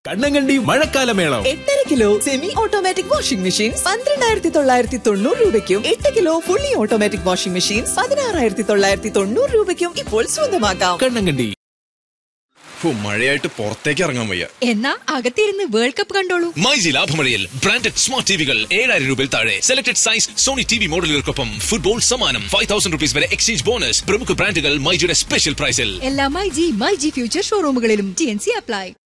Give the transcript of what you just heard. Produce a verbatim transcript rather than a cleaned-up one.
കണ്ണങ്കണ്ടി മഴക്കാലമേളം എട്ടര kilo semi automatic washing machine പന്ത്രണ്ടായിരത്തി തൊള്ളായിരത്തി തൊണ്ണൂറ് രൂപയ്ക്കും എട്ട് kilo fully automatic washing machine പതിനാറായിരത്തി തൊള്ളായിരത്തി തൊണ്ണൂറ് രൂപയ്ക്കും ഇപ്പോൾ സ്വന്തമാക്കാം. കണ്ണങ്കണ്ടി. മഴയായിട്ട് പുറത്തേക്ക് ഇറങ്ങാൻ വയ്യ. എന്നാ അകത്തിരുന്ന് വേൾഡ് കപ്പ് കണ്ടോളൂ. മൈജി ലാഭമഴയിൽ ബ്രാൻഡഡ് സ്മാർട്ട് ടിവികൾ ഏഴായിരം രൂപയിൽ താഴെ. Selected size Sony TV മോഡലുകൾക്കൊപ്പം football സമ്മാനം. ഫൈവ് തൗസൻഡ് റുപ്പീസ് വരെ എക്സ്ചേഞ്ച് ബോണസ്. പ്രമുഖ ബ്രാൻഡുകൾ മൈജിയുടെ സ്പെഷ്യൽ പ്രൈസിൽ. എല്ലാ myG myG future ഷോറൂമുകളിലും T N C apply.